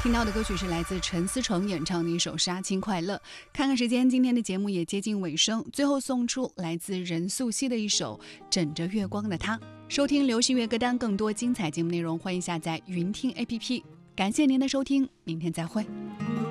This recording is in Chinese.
听到的歌曲是来自陈思诚演唱的一首《杀青快乐》。看看时间，今天的节目也接近尾声，最后送出来自任素汐的一首《枕着月光的她》。收听流行乐歌单，更多精彩节目内容，欢迎下载云听 APP。感谢您的收听，明天再会。